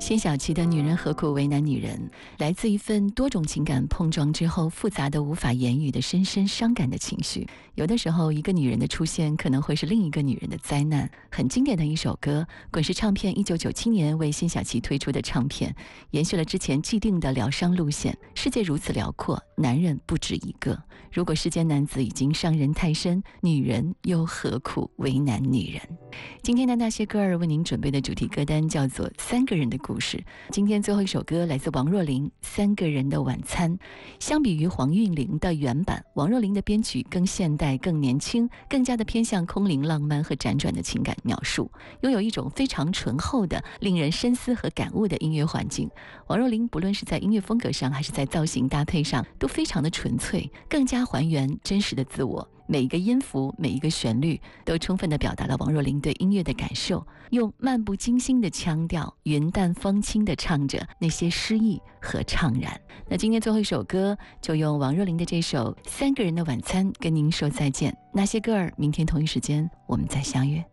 辛晓琪的《女人何苦为难女人》来自一份多种情感碰撞之后复杂的无法言语的深深伤感的情绪。有的时候一个女人的出现可能会是另一个女人的灾难。很经典的一首歌，滚石唱片1997年为辛晓琪推出的唱片，延续了之前既定的疗伤路线。世界如此辽阔，男人不止一个，如果世间男子已经伤人太深，女人又何苦为难女人。今天的那些歌儿为您准备的主题歌单叫做三个人的故事。今天最后一首歌来自王若琳，三个人的晚餐。相比于黄韵玲的原版，王若琳的编曲更现代更年轻，更加的偏向空灵浪漫和辗转的情感描述，拥有一种非常醇厚的令人深思和感悟的音乐环境。王若琳不论是在音乐风格上还是在造型搭配上都非常的纯粹，更加还原真实的自我。每一个音符，每一个旋律都充分地表达了王若琳对音乐的感受，用漫不经心的腔调，云淡风轻地唱着那些诗意和怅然。那今天最后一首歌就用王若琳的这首《三个人的晚餐》跟您说再见。那些歌儿，明天同一时间我们再相约。